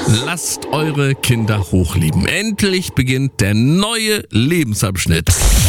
Lasst eure Kinder hochlieben. Endlich beginnt der neue Lebensabschnitt.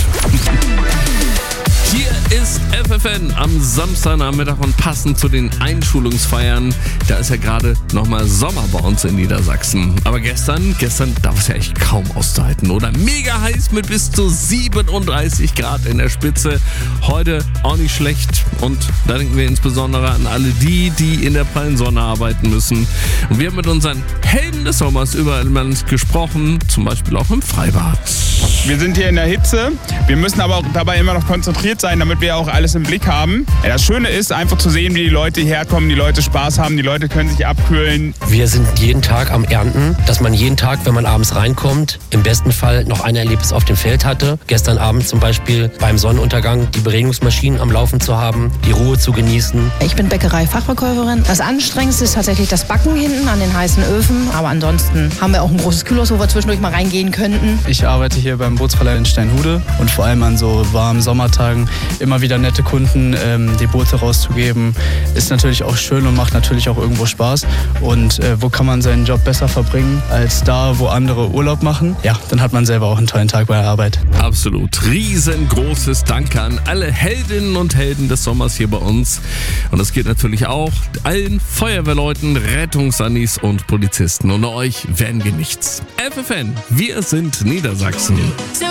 Hier ist FFN am Samstagnachmittag und passend zu den Einschulungsfeiern, da ist ja gerade nochmal Sommer bei uns in Niedersachsen. Aber gestern darf es ja echt kaum auszuhalten, oder? Mega heiß mit bis zu 37 Grad in der Spitze. Heute auch nicht schlecht und da denken wir insbesondere an alle die in der prallen Sonne arbeiten müssen. Und wir haben mit unseren Helden des Sommers überall im Land gesprochen, zum Beispiel auch im Freibad. Wir sind hier in der Hitze, wir müssen aber auch dabei immer noch konzentriert sein, damit wir auch alles im Blick haben. Ja, das Schöne ist einfach zu sehen, wie die Leute hierher kommen, die Leute Spaß haben, die Leute können sich abkühlen. Wir sind jeden Tag am Ernten, dass man jeden Tag, wenn man abends reinkommt, im besten Fall noch ein Erlebnis auf dem Feld hatte. Gestern Abend zum Beispiel beim Sonnenuntergang die Beregungsmaschinen am Laufen zu haben, die Ruhe zu genießen. Ich bin Bäckerei-Fachverkäuferin. Das Anstrengendste ist tatsächlich das Backen hinten an den heißen Öfen. Aber ansonsten haben wir auch ein großes Kühlhaus, wo wir zwischendurch mal reingehen könnten. Ich arbeite hier beim Bootsverleih in Steinhude und vor allem an so warmen Sommertagen immer wieder nette Kunden die Boote rauszugeben. Ist natürlich auch schön und macht natürlich auch irgendwo Spaß. Und wo kann man seinen Job besser verbringen als da, wo andere Urlaub machen? Ja, dann hat man selber auch einen tollen Tag bei der Arbeit. Absolut. Riesengroßes Danke an alle Heldinnen und Helden des Sommers hier bei uns. Und das geht natürlich auch allen Feuerwehrleuten, Rettungsannis und Polizisten. Ohne euch wären wir nichts. FFN, wir sind Niedersachsen.